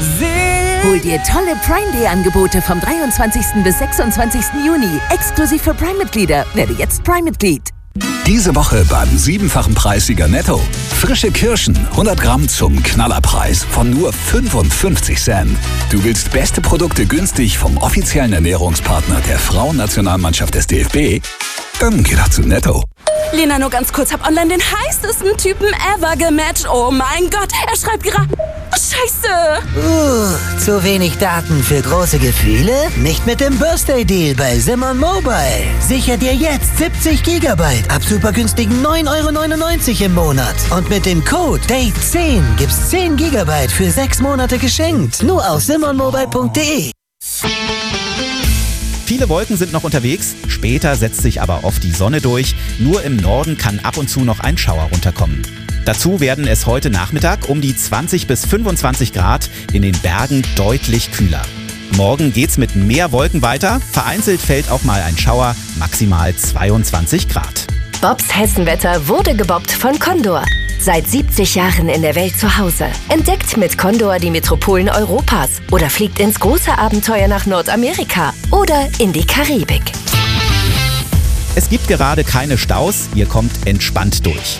Hol dir tolle Prime Day Angebote vom 23. bis 26. Juni. Exklusiv für Prime-Mitglieder. Werde jetzt Prime-Mitglied. Diese Woche beim 7-fachen Preissieger Netto. Frische Kirschen, 100 Gramm zum Knallerpreis von nur 55 Cent. Du willst beste Produkte günstig vom offiziellen Ernährungspartner der Frauennationalmannschaft des DFB? Dann geh doch zu Netto. Lena, nur ganz kurz, hab online den heißesten Typen ever gematcht. Oh mein Gott, er schreibt gerade... Scheiße! Zu wenig Daten für große Gefühle? Nicht mit dem Birthday-Deal bei Simon Mobile. Sicher dir jetzt 70 GB ab super günstigen 9,99 € im Monat. Und mit dem Code DATE10 gibt's 10 GB für 6 Monate geschenkt. Nur auf simonmobile.de. Viele Wolken sind noch unterwegs, später setzt sich aber oft die Sonne durch. Nur im Norden kann ab und zu noch ein Schauer runterkommen. Dazu werden es heute Nachmittag um die 20 bis 25 Grad, in den Bergen deutlich kühler. Morgen geht's mit mehr Wolken weiter, vereinzelt fällt auch mal ein Schauer, maximal 22 Grad. Bobs Hessenwetter wurde gebobbt von Condor. Seit 70 Jahren in der Welt zu Hause. Entdeckt mit Condor die Metropolen Europas oder fliegt ins große Abenteuer nach Nordamerika oder in die Karibik. Es gibt gerade keine Staus, ihr kommt entspannt durch.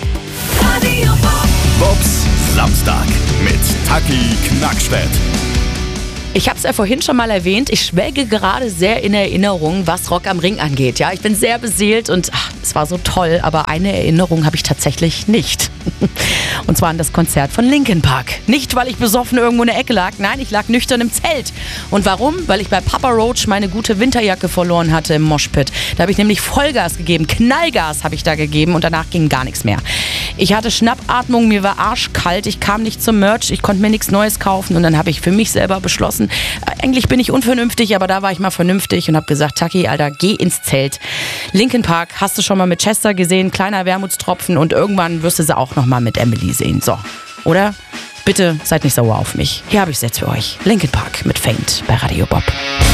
Bobs Samstag mit Taki Knackstedt. Ich habe es ja vorhin schon mal erwähnt, ich schwelge gerade sehr in Erinnerung, was Rock am Ring angeht. Ja, ich bin sehr beseelt und es war so toll, aber eine Erinnerung habe ich tatsächlich nicht. Und zwar an das Konzert von Linkin Park. Nicht, weil ich besoffen irgendwo in der Ecke lag, nein, ich lag nüchtern im Zelt. Und warum? Weil ich bei Papa Roach meine gute Winterjacke verloren hatte im Moshpit. Da habe ich nämlich Vollgas gegeben, Knallgas habe ich da gegeben und danach ging gar nichts mehr. Ich hatte Schnappatmung, mir war arschkalt, ich kam nicht zum Merch, ich konnte mir nichts Neues kaufen und dann habe ich für mich selber beschlossen, eigentlich bin ich unvernünftig, aber da war ich mal vernünftig und habe gesagt, Taki, Alter, geh ins Zelt. Linkin Park hast du schon mal mit Chester gesehen, kleiner Wermutstropfen und irgendwann wirst du sie auch noch mal mit Emily sehen. So, oder? Bitte seid nicht sauer auf mich. Hier habe ich es jetzt für euch. Linkin Park mit Faint bei Radio Bob.